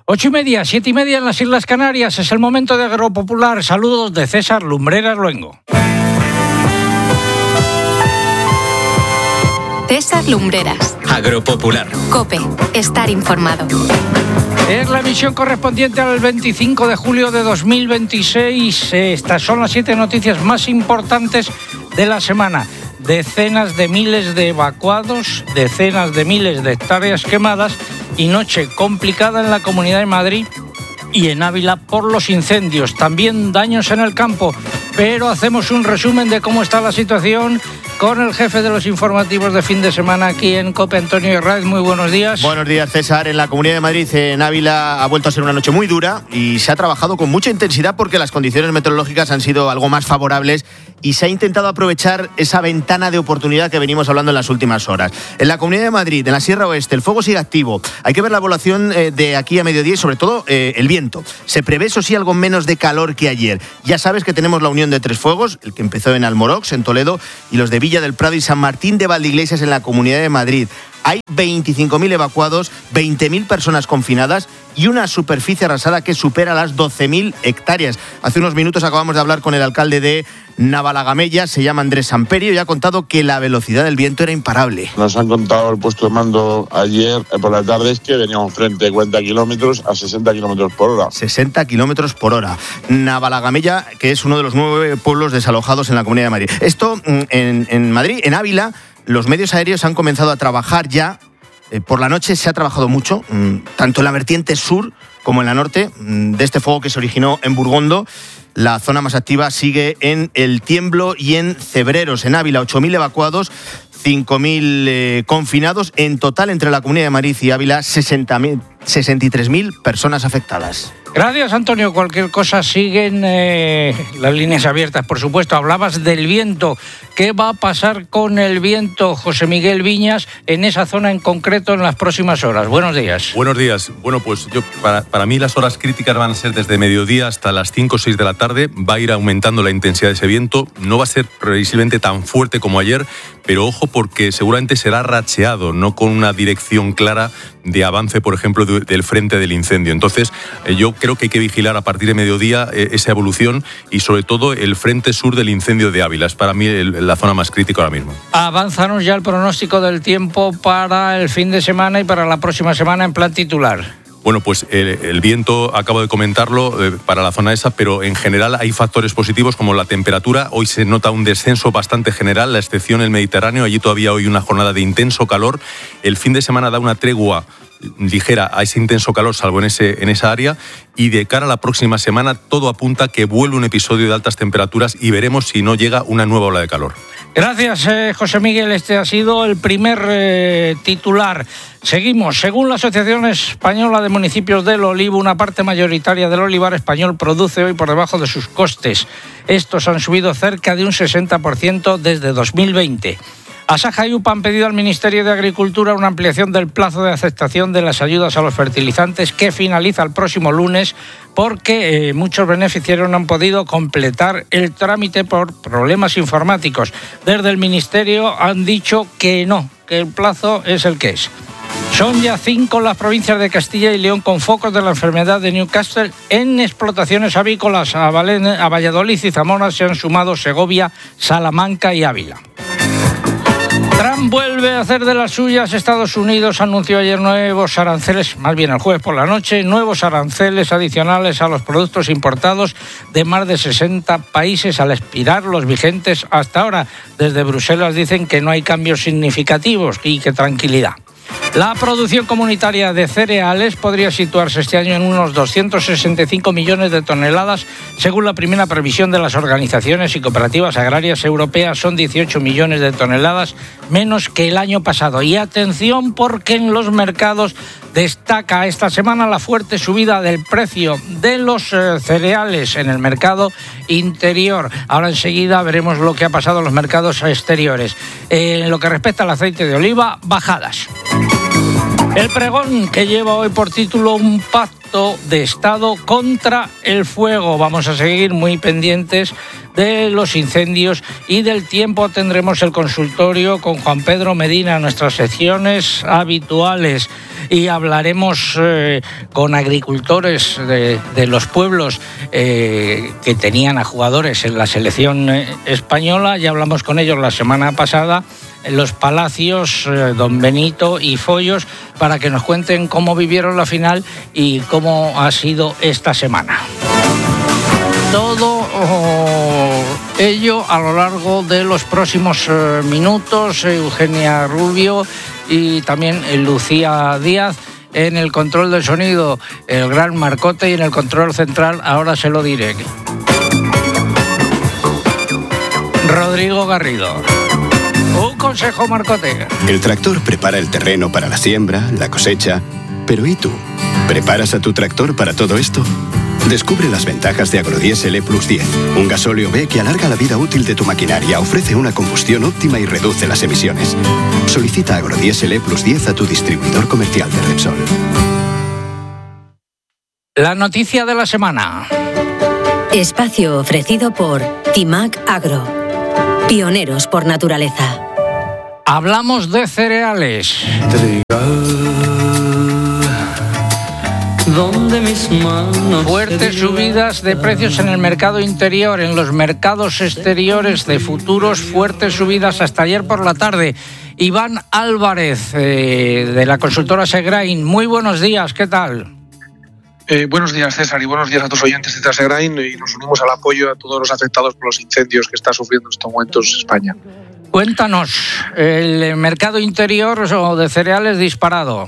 8:30, 7:30 en las Islas Canarias. Es el momento de Agropopular. Saludos de César Lumbreras Luengo. César Lumbreras. Agropopular. COPE. Estar informado. Es la emisión correspondiente al 25 de julio de 2026. Estas son las 7 noticias más importantes de la semana. Decenas de miles de evacuados, decenas de miles de hectáreas quemadas y noche complicada en la Comunidad de Madrid y en Ávila por los incendios. También daños en el campo, pero hacemos un resumen de cómo está la situación con el jefe de los informativos de fin de semana aquí en COPE, Antonio Herráez. Muy buenos días. Buenos días, César. En la Comunidad de Madrid, en Ávila, ha vuelto a ser una noche muy dura y se ha trabajado con mucha intensidad porque las condiciones meteorológicas han sido algo más favorables y se ha intentado aprovechar esa ventana de oportunidad que venimos hablando en las últimas horas. En la Comunidad de Madrid, en la Sierra Oeste, el fuego sigue activo. Hay que ver la evaluación de aquí a mediodía y sobre todo el viento. Se prevé, eso sí, algo menos de calor que ayer. Ya sabes que tenemos la unión de tres fuegos, el que empezó en Almorox, en Toledo, y los de Villa del Prado y San Martín de Valdeiglesias en la Comunidad de Madrid. Hay 25.000 evacuados, 20.000 personas confinadas y una superficie arrasada que supera las 12.000 hectáreas. Hace unos minutos acabamos de hablar con el alcalde de Navalagamella, se llama Andrés Samperio, y ha contado que la velocidad del viento era imparable. Nos han contado el puesto de mando ayer por la tarde es que veníamos frente de 40 kilómetros a 60 kilómetros por hora. 60 kilómetros por hora. Navalagamella, que es uno de los 9 pueblos desalojados en la Comunidad de Madrid. Esto en Madrid, en Ávila. Los medios aéreos han comenzado a trabajar ya. Por la noche se ha trabajado mucho, tanto en la vertiente sur como en la norte, de este fuego que se originó en Burgondo. La zona más activa sigue en El Tiemblo y en Cebreros. En Ávila, 8.000 evacuados, 5.000 confinados. En total, entre la Comunidad de Madrid y Ávila, 63.000 personas afectadas. Gracias, Antonio. Cualquier cosa, siguen las líneas abiertas, por supuesto. Hablabas del viento. ¿Qué va a pasar con el viento, José Miguel Viñas, en esa zona en concreto en las próximas horas? Buenos días. Buenos días. Bueno, pues para mí las horas críticas van a ser desde mediodía hasta las 5 o 6 de la tarde. Va a ir aumentando la intensidad de ese viento. No va a ser previsiblemente tan fuerte como ayer, pero ojo porque seguramente será racheado, no con una dirección clara de avance, por ejemplo, del frente del incendio. Entonces, yo creo que hay que vigilar a partir de mediodía esa evolución y sobre todo el frente sur del incendio de Ávila. Es para mí la zona más crítica ahora mismo. Avánzanos ya el pronóstico del tiempo para el fin de semana y para la próxima semana en plan titular. Bueno, pues el viento, acabo de comentarlo, para la zona esa, pero en general hay factores positivos como la temperatura. Hoy se nota un descenso bastante general, la excepción el Mediterráneo. Allí todavía hoy una jornada de intenso calor. El fin de semana da una tregua ligera a ese intenso calor, salvo en esa área, y de cara a la próxima semana todo apunta que vuelve un episodio de altas temperaturas y veremos si no llega una nueva ola de calor. Gracias, José Miguel. Este ha sido el primer titular. Seguimos. Según la Asociación Española de Municipios del Olivo, una parte mayoritaria del olivar español produce hoy por debajo de sus costes. Estos han subido cerca de un 60% desde 2020. Asaja y UPA han pedido al Ministerio de Agricultura una ampliación del plazo de aceptación de las ayudas a los fertilizantes que finaliza el próximo lunes porque muchos beneficiarios no han podido completar el trámite por problemas informáticos. Desde el Ministerio han dicho que no, que el plazo es el que es. Son ya 5 las provincias de Castilla y León con focos de la enfermedad de Newcastle en explotaciones avícolas. A Valladolid y Zamora se han sumado Segovia, Salamanca y Ávila. Trump vuelve a hacer de las suyas. Estados Unidos anunció ayer nuevos aranceles, más bien el jueves por la noche, nuevos aranceles adicionales a los productos importados de más de 60 países al expirar los vigentes hasta ahora. Desde Bruselas dicen que no hay cambios significativos y que tranquilidad. La producción comunitaria de cereales podría situarse este año en unos 265 millones de toneladas, según la primera previsión de las organizaciones y cooperativas agrarias europeas. Son 18 millones de toneladas menos que el año pasado. Y atención, porque en los mercados destaca esta semana la fuerte subida del precio de los cereales en el mercado interior. Ahora enseguida veremos lo que ha pasado en los mercados exteriores. En lo que respecta al aceite de oliva, bajadas. El pregón, que lleva hoy por título un pacto Pacto de Estado contra el fuego. Vamos a seguir muy pendientes de los incendios y del tiempo. Tendremos el consultorio con Juan Pedro Medina, nuestras secciones habituales, y hablaremos con agricultores de los pueblos que tenían a jugadores en la selección española. Ya hablamos con ellos la semana pasada en los Palacios, don Benito y Follos, para que nos cuenten cómo vivieron la final y cómo ha sido esta semana. Todo ello a lo largo de los próximos minutos. Eugenia Rubio y también Lucía Díaz en el control del sonido, el gran Marcote, y en el control central, ahora se lo diré, Rodrigo Garrido. Un consejo, Marcote. El tractor prepara el terreno para la siembra, la cosecha. Pero ¿y tú? ¿Preparas a tu tractor para todo esto? Descubre las ventajas de Agrodiesel E+10, un gasóleo B que alarga la vida útil de tu maquinaria, ofrece una combustión óptima y reduce las emisiones. Solicita Agrodiesel E+10 a tu distribuidor comercial de Repsol. La noticia de la semana. Espacio ofrecido por Timac Agro. Pioneros por naturaleza. Hablamos de cereales. Fuertes subidas de precios en el mercado interior, en los mercados exteriores de futuros, fuertes subidas hasta ayer por la tarde. Iván Álvarez, de la consultora Segrain, muy buenos días, ¿qué tal? Buenos días, César, y buenos días a tus oyentes de Segrain, y nos unimos al apoyo a todos los afectados por los incendios que está sufriendo en estos momentos España. Cuéntanos, el mercado interior de cereales disparado.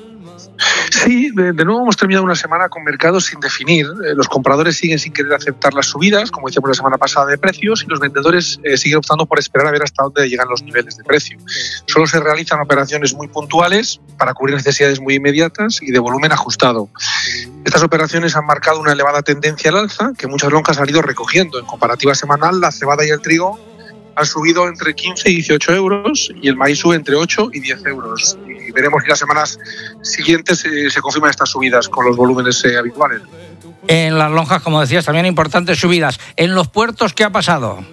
Sí, de nuevo hemos terminado una semana con mercados sin definir. Los compradores siguen sin querer aceptar las subidas, como decíamos la semana pasada, de precios, y los vendedores siguen optando por esperar a ver hasta dónde llegan los niveles de precio. Solo se realizan operaciones muy puntuales para cubrir necesidades muy inmediatas y de volumen ajustado. Estas operaciones han marcado una elevada tendencia al alza que muchas lonjas han ido recogiendo. En comparativa semanal, la cebada y el trigo han subido entre 15 y 18 euros y el maíz sube entre 8 y 10 euros. Y veremos si las semanas siguientes se confirman estas subidas con los volúmenes habituales. En las lonjas, como decías, también importantes subidas. ¿En los puertos qué ha pasado?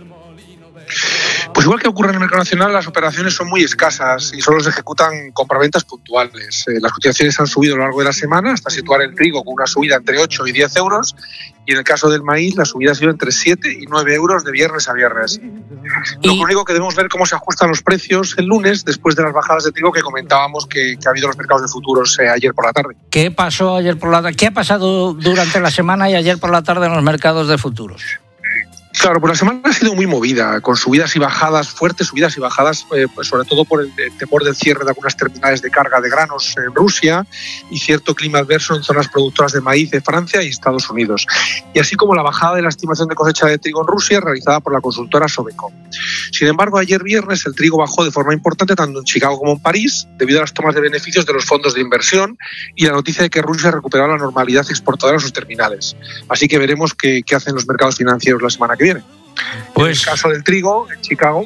Pues igual que ocurre en el mercado nacional, las operaciones son muy escasas y solo se ejecutan compraventas puntuales. Las cotizaciones han subido a lo largo de la semana hasta situar el trigo con una subida entre 8 y 10 euros y en el caso del maíz la subida ha sido entre 7 y 9 euros de viernes a viernes. Lo único que debemos ver cómo se ajustan los precios el lunes después de las bajadas de trigo que comentábamos que ha habido en los mercados de futuros ayer por la tarde. ¿Qué pasó ayer por la tarde? ¿Qué ha pasado durante la semana y ayer por la tarde en los mercados de futuros? Claro, pues la semana ha sido muy movida, con subidas y bajadas, fuertes subidas y bajadas, pues sobre todo por el temor del cierre de algunas terminales de carga de granos en Rusia y cierto clima adverso en zonas productoras de maíz de Francia y Estados Unidos. Y así como la bajada de la estimación de cosecha de trigo en Rusia realizada por la consultora Sobeco. Sin embargo, ayer viernes el trigo bajó de forma importante tanto en Chicago como en París debido a las tomas de beneficios de los fondos de inversión y la noticia de que Rusia recuperaba la normalidad exportadora en sus terminales. Así que veremos qué hacen los mercados financieros la semana que viene. Pues, en el caso del trigo, en Chicago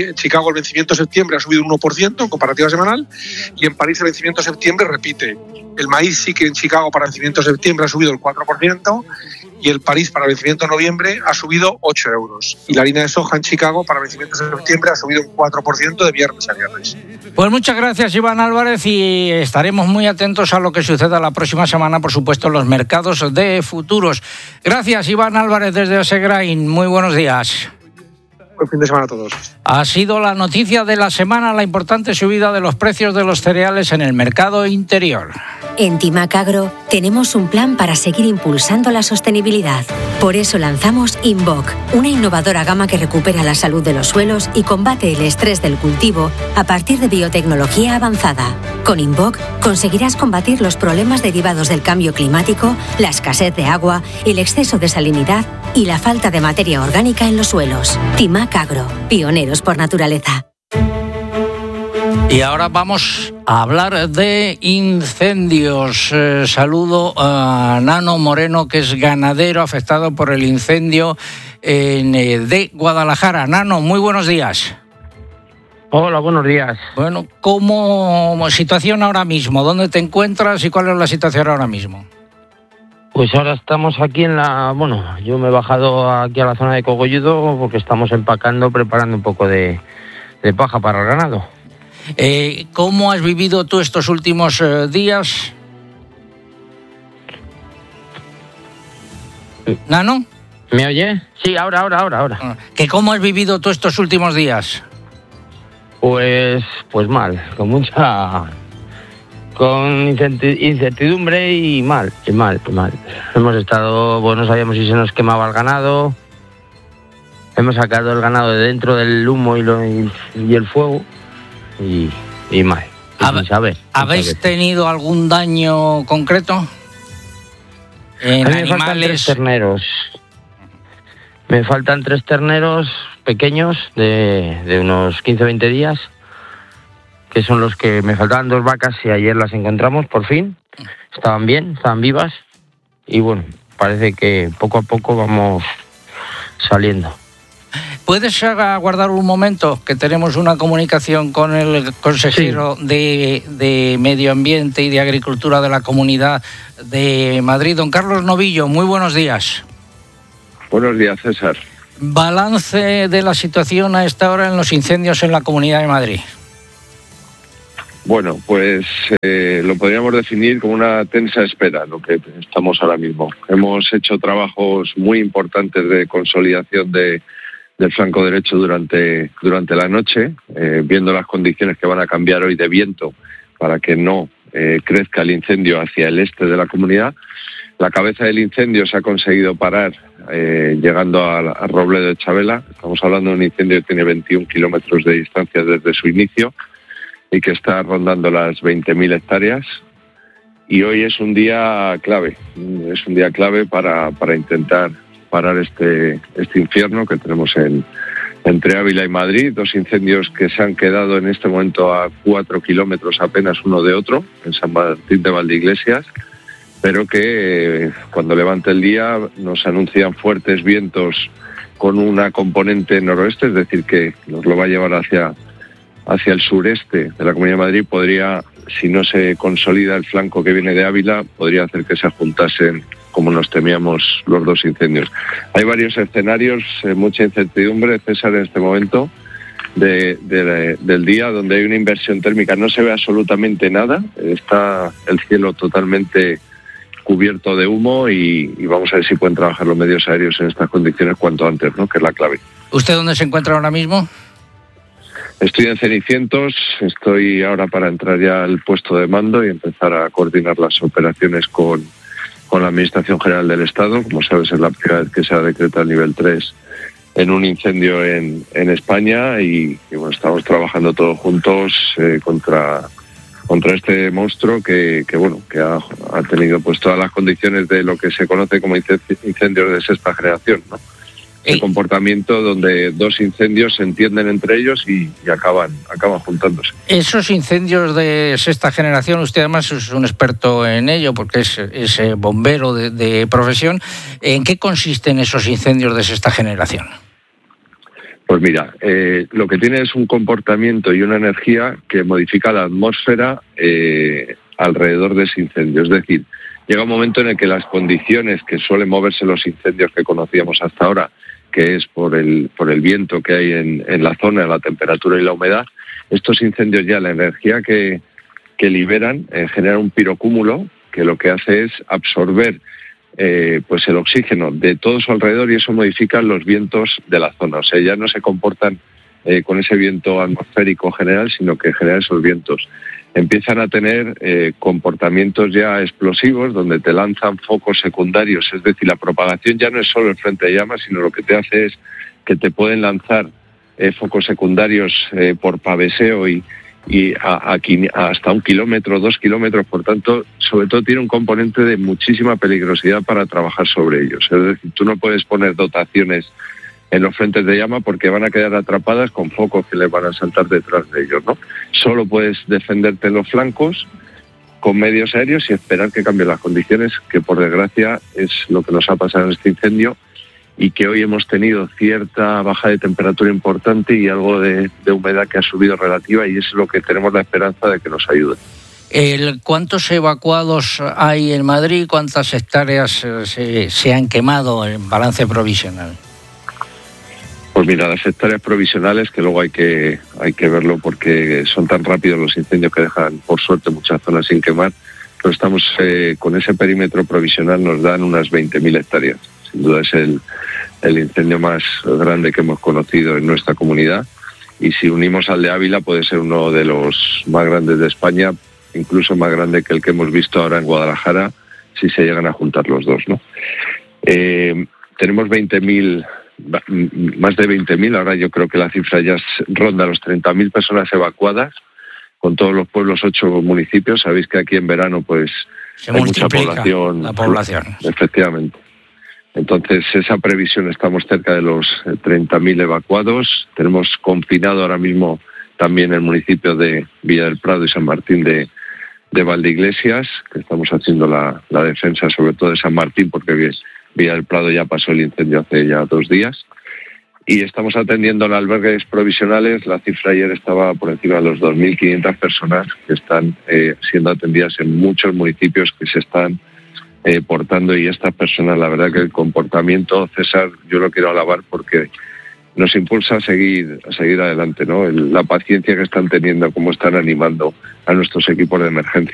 el vencimiento de septiembre ha subido un 1% en comparativa semanal y en París el vencimiento de septiembre repite. El maíz sí que en Chicago para vencimiento de septiembre ha subido el 4% y el París para vencimiento de noviembre ha subido 8 euros. Y la harina de soja en Chicago para vencimiento de septiembre ha subido un 4% de viernes a viernes. Pues muchas gracias, Iván Álvarez, y estaremos muy atentos a lo que suceda la próxima semana, por supuesto, en los mercados de futuros. Gracias, Iván Álvarez, desde Segrain. Muy buenos días. Buen fin de semana a todos. Ha sido la noticia de la semana, la importante subida de los precios de los cereales en el mercado interior. En Timac Agro tenemos un plan para seguir impulsando la sostenibilidad. Por eso lanzamos Invoc, una innovadora gama que recupera la salud de los suelos y combate el estrés del cultivo a partir de biotecnología avanzada. Con Invoc conseguirás combatir los problemas derivados del cambio climático, la escasez de agua, el exceso de salinidad y la falta de materia orgánica en los suelos. Timac Agro, pioneros por naturaleza. Y ahora vamos a hablar de incendios. Saludo a Nano Moreno, que es ganadero afectado por el incendio de Guadalajara. Nano, muy buenos días. Hola, buenos días. Bueno, ¿cómo situación ahora mismo? ¿Dónde te encuentras y cuál es la situación ahora mismo? Pues ahora estamos aquí yo me he bajado aquí a la zona de Cogolludo porque estamos empacando, preparando un poco de paja para el ganado. ¿Cómo has vivido tú estos últimos días? ¿Nano? ¿Me oye? Sí, ahora. ¿Cómo has vivido tú estos últimos días? Pues mal, con incertidumbre y mal. Hemos estado, no sabíamos si se nos quemaba el ganado. Hemos sacado el ganado de dentro del humo y el fuego y mal. Sin saber. ¿Habéis tenido algún daño concreto en animales? Me faltan 3 terneros pequeños de unos 15-20 días, que son los que me faltaban. 2 vacas y ayer las encontramos por fin. Estaban bien, estaban vivas y bueno, parece que poco a poco vamos saliendo. ¿Puedes aguardar un momento que tenemos una comunicación con el consejero de Medio Ambiente y de Agricultura de la Comunidad de Madrid, don Carlos Novillo? Muy buenos días. Buenos días, César. Balance de la situación a esta hora en los incendios en la Comunidad de Madrid. Bueno, pues lo podríamos definir como una tensa espera, lo que estamos ahora mismo. Hemos hecho trabajos muy importantes de consolidación del flanco derecho durante la noche, viendo las condiciones que van a cambiar hoy de viento para que no crezca el incendio hacia el este de la comunidad. La cabeza del incendio se ha conseguido parar llegando a Robledo de Chavela. Estamos hablando de un incendio que tiene 21 kilómetros de distancia desde su inicio y que está rondando las 20.000 hectáreas. Y hoy es un día clave, para intentar parar este infierno que tenemos entre Ávila y Madrid. 2 incendios que se han quedado en este momento a 4 kilómetros apenas uno de otro, en San Martín de Valdeiglesias, pero que cuando levante el día nos anuncian fuertes vientos con una componente noroeste, es decir, que nos lo va a llevar hacia el sureste de la Comunidad de Madrid. Podría, si no se consolida el flanco que viene de Ávila, podría hacer que se juntasen, como nos temíamos, los 2 incendios. Hay varios escenarios, mucha incertidumbre, César, en este momento del día, donde hay una inversión térmica. No se ve absolutamente nada, está el cielo totalmente cubierto de humo y vamos a ver si pueden trabajar los medios aéreos en estas condiciones cuanto antes, ¿no? Que es la clave. ¿Usted dónde se encuentra ahora mismo? Estoy en Cenicientos, estoy ahora para entrar ya al puesto de mando y empezar a coordinar las operaciones con la Administración General del Estado. Como sabes, es la primera vez que se ha decretado el nivel 3 en un incendio en España y bueno, estamos trabajando todos juntos contra este monstruo que ha tenido pues todas las condiciones de lo que se conoce como incendios de sexta generación, ¿no? El comportamiento donde 2 incendios se entienden entre ellos y acaban juntándose. Esos incendios de sexta generación, usted además es un experto en ello porque es bombero de profesión. ¿En qué consisten esos incendios de sexta generación? Pues mira, lo que tiene es un comportamiento y una energía que modifica la atmósfera alrededor de ese incendio. Es decir, llega un momento en el que las condiciones que suelen moverse los incendios que conocíamos hasta ahora, que es por el viento que hay en la zona, la temperatura y la humedad, estos incendios ya, la energía que liberan, genera un pirocúmulo que lo que hace es absorber pues el oxígeno de todo su alrededor y eso modifica los vientos de la zona. O sea, ya no se comportan con ese viento atmosférico general, sino que genera esos vientos. Empiezan a tener comportamientos ya explosivos donde te lanzan focos secundarios, es decir, la propagación ya no es solo el frente de llamas, sino lo que te hace es que te pueden lanzar focos secundarios por paveseo y hasta 1 kilómetro, 2 kilómetros, por tanto, sobre todo tiene un componente de muchísima peligrosidad para trabajar sobre ellos. Es decir, tú no puedes poner dotaciones en los frentes de llama porque van a quedar atrapadas con focos que les van a saltar detrás de ellos, ¿no? Solo puedes defenderte en los flancos con medios aéreos y esperar que cambien las condiciones, que por desgracia es lo que nos ha pasado en este incendio y que hoy hemos tenido cierta baja de temperatura importante y algo de humedad que ha subido relativa y es lo que tenemos la esperanza de que nos ayude. ¿Cuántos evacuados hay en Madrid? ¿Cuántas hectáreas se han quemado en balance provisional? Pues mira, las hectáreas provisionales, que luego hay que verlo porque son tan rápidos los incendios que dejan, por suerte, muchas zonas sin quemar, pero estamos con ese perímetro provisional, nos dan unas 20.000 hectáreas. Sin duda es el incendio más grande que hemos conocido en nuestra comunidad, y si unimos al de Ávila puede ser uno de los más grandes de España, incluso más grande que el que hemos visto ahora en Guadalajara, si se llegan a juntar los dos, ¿no? Tenemos 20.000, más de 20.000, ahora yo creo que la cifra ya ronda los 30.000 personas evacuadas, con todos los pueblos, 8 municipios. Sabéis que aquí en verano pues hay mucha población. La población. Efectivamente. Entonces, esa previsión, estamos cerca de los 30.000 evacuados. Tenemos confinado ahora mismo también el municipio de Villa del Prado y San Martín de Valdeiglesias, que estamos haciendo la defensa sobre todo de San Martín, porque Villa del Prado ya pasó el incendio hace ya 2 días. Y estamos atendiendo en albergues provisionales. La cifra ayer estaba por encima de los 2.500 personas que están siendo atendidas en muchos municipios que se están portando, y estas personas, la verdad que el comportamiento, César, yo lo quiero alabar porque nos impulsa a seguir adelante, ¿no? La paciencia que están teniendo, cómo están animando a nuestros equipos de emergencia.